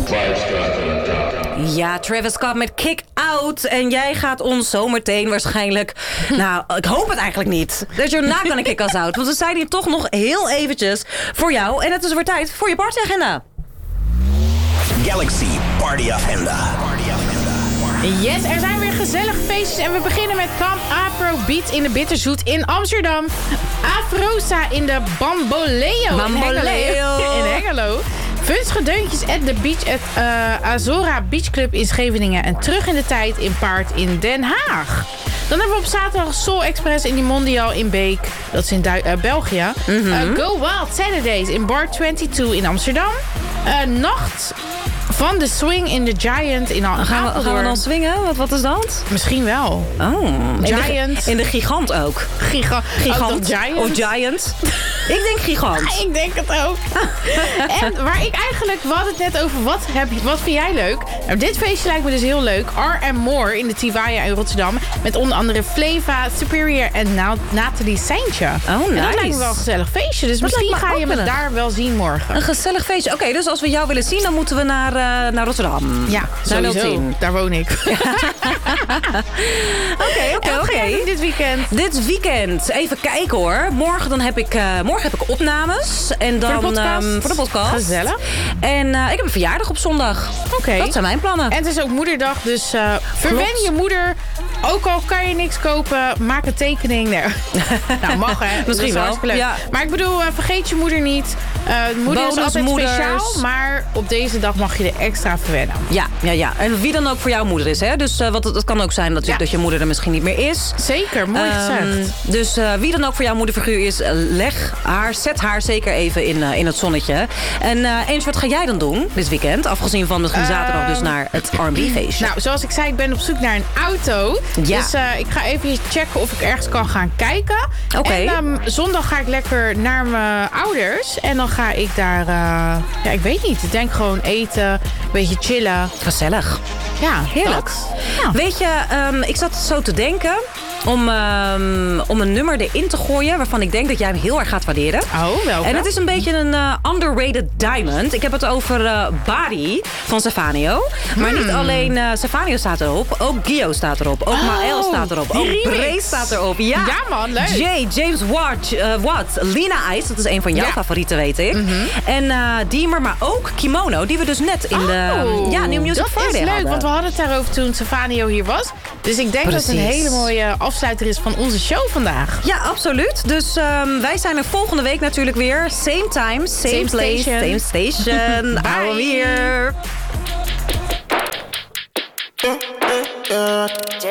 Ja, Travis Scott met Kick Out. En jij gaat ons zometeen waarschijnlijk... Nou, ik hoop het eigenlijk niet. Dat you're not gonna kick us out. Want we zijn hier toch nog heel eventjes voor jou. En het is weer tijd voor je partyagenda. Galaxy Party Agenda. Yes, er zijn weer gezellige feestjes en we beginnen met Camp Afro Beat in de Bitterzoet in Amsterdam. Afrosa in de Bamboleo in Hengelo. Funstige deuntjes at the beach at Azora Beach Club in Scheveningen. En terug in de tijd in Paard in Den Haag. Dan hebben we op zaterdag Soul Express in die Mondial in Beek. Dat is in België. Go Wild Saturdays in Bar 22 in Amsterdam. Nacht van de Swing in the Giant in Apeldoorn. Gaan we dan swingen? Wat is dat? Misschien wel. Oh, Giant. In de Gigant ook. Gigant. Giant. Of Giant. Ik denk Gigant. Ik denk het ook. En waar ik eigenlijk... We hadden het net over wat vind jij leuk? Nou, dit feestje lijkt me dus heel leuk. R.M. Moore in de Tiwaya in Rotterdam. Met onder andere Fleva, Superior en Nathalie Seintje. Oh, nice. En dat lijkt me wel een gezellig feestje. Dus misschien ga je me daar wel zien morgen. Een gezellig feestje. Oké, dus als we jou willen zien, dan moeten we naar Rotterdam. Ja, sowieso. Daar woon ik. Oké. Dit weekend? Dit weekend. Even kijken hoor. Morgen heb ik opnames. En dan voor de podcast. Gezellig. En ik heb een verjaardag op zondag. Oké. Dat zijn mijn plannen. En het is ook moederdag, dus verwen je moeder. Ook al kan je niks kopen, maak een tekening. Nee. Nou, mag hè. Misschien wel. Leuk. Ja. Maar ik bedoel, vergeet je moeder niet. Moeder is altijd speciaal, maar op deze dag mag je er extra verwennen. Ja. En wie dan ook voor jouw moeder is. Hè? Dus het kan ook zijn dat je moeder er misschien niet meer is. Zeker, mooi gezegd. Dus wie dan ook voor jouw moederfiguur is, zet haar zeker even in het zonnetje. En eens, wat ga jij dan doen dit weekend? Afgezien van misschien zaterdag dus naar het R&B-feestje. Nou, zoals ik zei, ik ben op zoek naar een auto. Ja. Dus ik ga even checken of ik ergens kan gaan kijken. Oké. En zondag ga ik lekker naar mijn ouders. En dan ga ik daar, ik weet niet. Ik denk gewoon eten, een beetje chillen. Gezellig. Ja, heerlijk. Ja. Weet je, ik zat zo te denken om een nummer erin te gooien waarvan ik denk dat jij hem heel erg gaat waarderen. Oh, welke? En het is een beetje een underrated diamond. Ik heb het over Body van Stefano. Maar niet alleen Stefano staat erop. Ook Gio staat erop. Ook Maël staat erop. Ook Bray staat erop. Ja man, leuk. James Watt, Lina Ice. Dat is een van jouw favorieten, weet ik. En Diemer, maar ook Kimono. Die we dus net in de New Music Friday hadden. Dat is leuk, want we hadden het daarover toen Stefano hier was. Dus ik denk dat het een hele mooie afsluiter is van onze show vandaag. Ja, absoluut. Dus wij zijn er volgende week natuurlijk weer. Same time, same place, same station. Houden we hier.